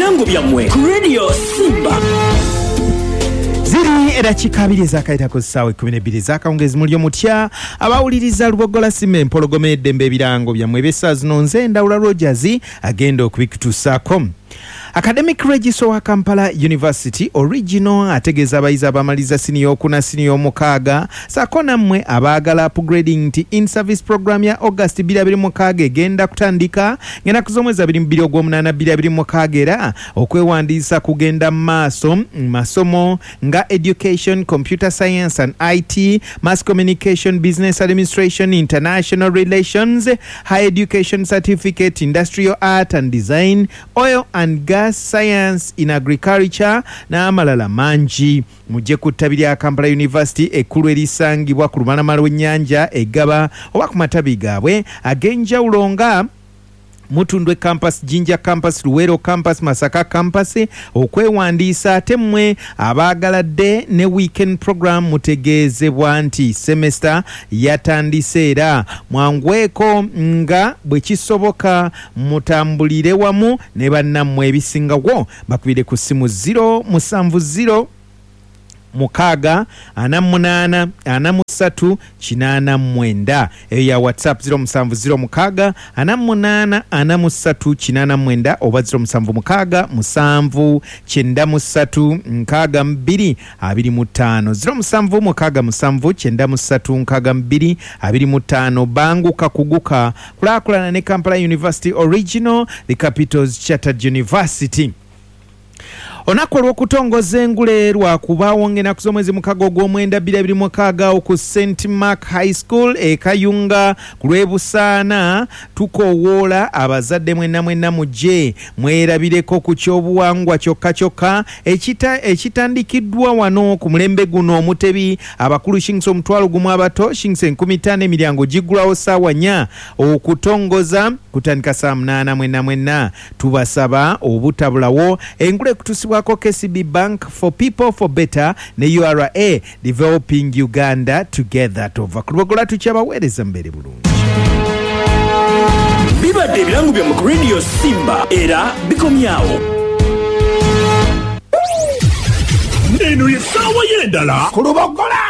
ebirango byammwe ku Radio Simba. Ziri edakika 2 ezakaita ku ssaawa 12 ezakawungezi mulyo mutya abawuliriza Lubogola Simba empologoma eddembe ebirango byammwe eb'essaawa zino nze Ndawula Rogers agenda okubikutuusaako. Academic Registrar wa Kampala University Original ategeeza abayizi abamaliza siniya okuna siniya omukaaga saako nammwe abaagala upgrading nti in-service program ya August 2026 egenda kutandika ng'ennaku z'omwezi 28 era okwewandiisa kugenda maaso masomo nga education, computer science and IT, mass communication, business administration, international relations, higher education certificate, industrial art and design, oil and gas science in agriculture na amalala mangi. Mujje ku ttabi lya Kampala University ekkulu erisangibwa ku lubalama lw'ennyanja eggaba oba ku matabi gaabwe ag'enjawulo nga Mutundwe campus, Jinja campus, Luwero campus, Masaka campus. Okwewandiisa ate mmwe abaagaladde ne weekend program mutegeezebwa nti semester yatandise era mwangweko nga bwe kisoboka mutambulire wamu ne bannammwe ebisingawo bakubire ku ssimu 070 mukaaga 88 83 89 eyo ya WhatsApp 070 mukaaga 88 83 89 oba 070 mukaaga 7 93 62 25 070 mukaaga 7 93 62 25. Banguka kuguka kulakulana ne Kampala University Original, the capital's chartered university. Onako olw'okutongoza engule lwakubaawo ng'ennaku z'omwezi mukaaga ogw'omwenda 2026 ku St. Mark High School e Kayunga ku lw'ebusaana tukoowoola abazadde mwenna mujje mwerabireko ku kyobuwangwa kyokka ekitandikiddwa wano ku mulembe guno omutebi abakulu shingisa omutwalo gumu abato shingisa 15 emiryango giggulawo ssaawa 4 okutongoza kutandika saa 8 mwenna tubasaba obutabulawo engule kutusibwa KCB Bank for People for Better ne URA Developing Uganda Together. Tova kulogola tuchabawereza mbere bulungi. Bibadde ebirango byammwe ku Radio Simba era bikomyawo. Eno ye ssaawa y'endala ku Lubogola